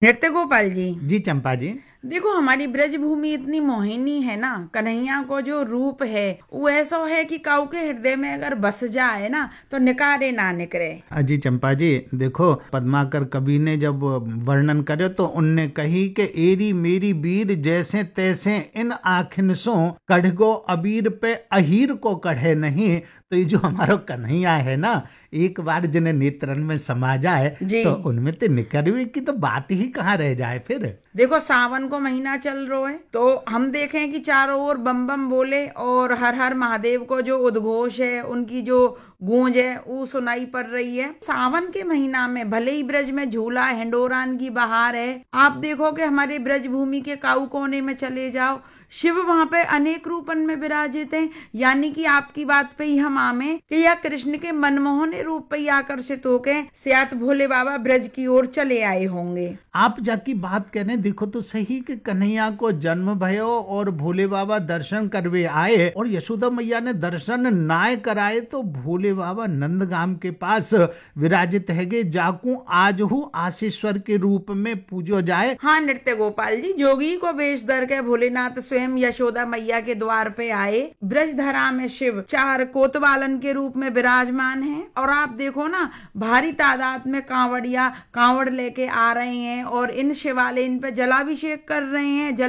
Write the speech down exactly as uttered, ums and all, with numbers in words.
नृत्य गोपाल जी। जी चंपा जी। देखो, हमारी ब्रजभूमि इतनी मोहिनी है ना, कन्हैया को जो रूप है वो ऐसा है कि काऊ के हृदय में अगर बस जाए ना तो निकारे ना निकरे। जी चंपा जी, देखो पद्माकर कवि ने जब वर्णन करे तो उनने कही कि एरी मेरी वीर जैसे तैसे इन आखिनसों कढ़गो अबीर पे अहीर को कढ़े नहीं। तो ये जो हमारा कन्हैया है ना, एक बार जिन्हें नेत्रन में समा जाए तो उनमें तो निकलवे की तो बात ही कहाँ रह जाए। फिर देखो, सावन को महीना चल रहा है तो हम देखें कि चारों ओर बम बम बोले और हर हर महादेव को जो उद्घोष है, उनकी जो गूंज है वो सुनाई पड़ रही है। सावन के महीना में भले ही ब्रज में झूला हिंडोरान की बहार है, आप देखो कि हमारे ब्रज भूमि के काऊ कोने में चले जाओ, शिव वहां पे अनेक रूपन में विराजित हैं। यानी कि आपकी बात पे ही हम आमे कि यह कृष्ण के मनमोहने रूप पे ही आकर्षित होके सियात भोले बाबा ब्रज की ओर चले आए होंगे। आप जाकी बात कहने देखो तो सही कि कन्हैया को जन्म भयो और भोले बाबा दर्शन करवे आए और यशोदा मैया ने दर्शन नाय कराए तो भोले बाबा नंदगाम के पास विराजित है, जाकू आज हूँ आशीश्वर के रूप में पूजो जाए। हाँ नृत्य गोपाल जी, जोगी को बेश दर के भोलेनाथ स्वयं यशोदा मैया के द्वार पे आए। ब्रजधरा में शिव चार कोतवालन के रूप में विराजमान हैं और आप देखो ना, भारी तादाद में कांवड़िया कांवड़ लेके आ रहे हैं और इन शिवालय इन पे जलाभिषेक कर रहे हैं।